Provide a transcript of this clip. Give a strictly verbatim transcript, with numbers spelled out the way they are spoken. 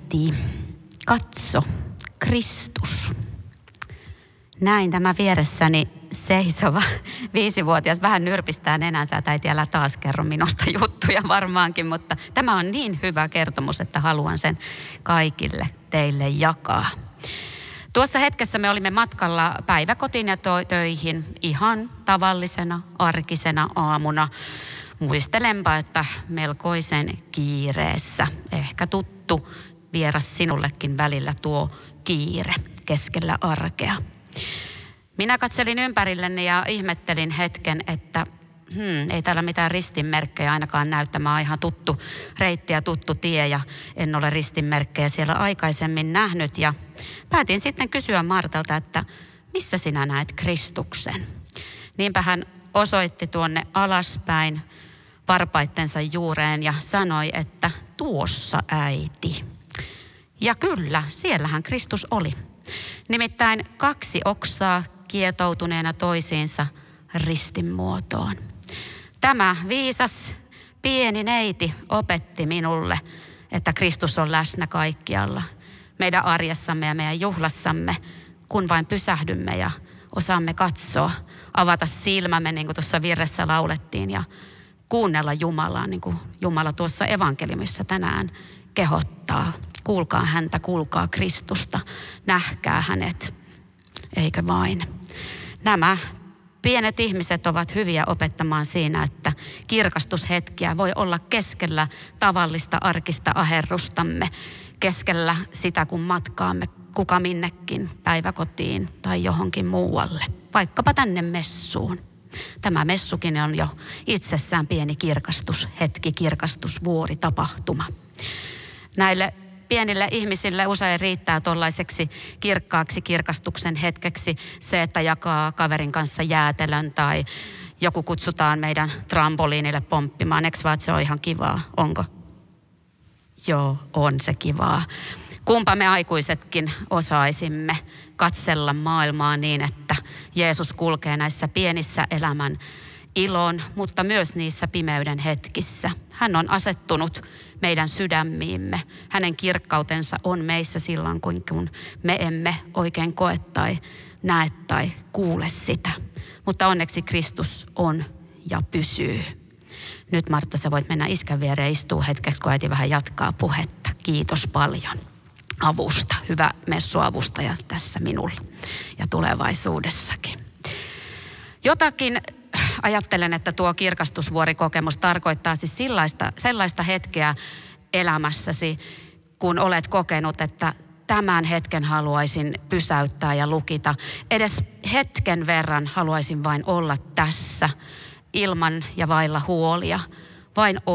äiti, katso, Kristus. Näin tämä vieressäni seisova viisivuotias vähän nyrpistää nenänsä, että äiti, älä taas kerro minusta juttuja varmaankin, mutta tämä on niin hyvä kertomus, että haluan sen kaikille teille jakaa. Tuossa hetkessä me olimme matkalla päiväkotiin ja töihin ihan tavallisena, arkisena aamuna. Muistelenpa, että melkoisen kiireessä, ehkä tuttu vieras sinullekin välillä tuo kiire keskellä arkea. Minä katselin ympärilleni ja ihmettelin hetken, että hmm, ei täällä mitään ristinmerkkejä ainakaan näy. Tämä on ihan tuttu reitti ja tuttu tie ja en ole ristinmerkkejä siellä aikaisemmin nähnyt. Ja päätin sitten kysyä Martalta, että missä sinä näet Kristuksen? Niinpä hän osoitti tuonne alaspäin varpaittensa juureen ja sanoi, että tuossa äiti. Ja kyllä, siellähän Kristus oli. Nimittäin kaksi oksaa kietoutuneena toisiinsa ristin muotoon. Tämä viisas pieni neiti opetti minulle, että Kristus on läsnä kaikkialla. Meidän arjessamme ja meidän juhlassamme, kun vain pysähdymme ja osaamme katsoa, avata silmämme, niin kuin tuossa virressä laulettiin, ja kuunnella Jumalaa, niin kuin Jumala tuossa evankeliumissa tänään kehottaa. Kuulkaa häntä, kuulkaa Kristusta, nähkää hänet, eikö vain? Nämä pienet ihmiset ovat hyviä opettamaan siinä, että kirkastushetkiä voi olla keskellä tavallista arkista aherrustamme, keskellä sitä kun matkaamme kuka minnekin päiväkotiin tai johonkin muualle, vaikkapa tänne messuun. Tämä messukin on jo itsessään pieni kirkastushetki, kirkastusvuori, tapahtuma. Näille pienille ihmisille usein riittää tuollaiseksi kirkkaaksi kirkastuksen hetkeksi se, että jakaa kaverin kanssa jäätelön tai joku kutsutaan meidän trampoliinille pomppimaan. Eikö vaan, että se on ihan kivaa? Onko? Joo, on se kivaa. Kumpa me aikuisetkin osaisimme katsella maailmaa niin, että Jeesus kulkee näissä pienissä elämän ilon, mutta myös niissä pimeyden hetkissä. Hän on asettunut meidän sydämiimme. Hänen kirkkautensa on meissä silloin, kun me emme oikein koe tai näe tai kuule sitä. Mutta onneksi Kristus on ja pysyy. Nyt Martta, sä voit mennä iskän viereen istua hetkeksi, kun äiti vähän jatkaa puhetta. Kiitos paljon avusta. Hyvä messuavustaja tässä minulla ja tulevaisuudessakin. Jotakin ajattelen, että tuo kirkastusvuorikokemus tarkoittaa siis sellaista, sellaista hetkeä elämässäsi, kun olet kokenut, että tämän hetken haluaisin pysäyttää ja lukita. Edes hetken verran haluaisin vain olla tässä ilman ja vailla huolia. Vain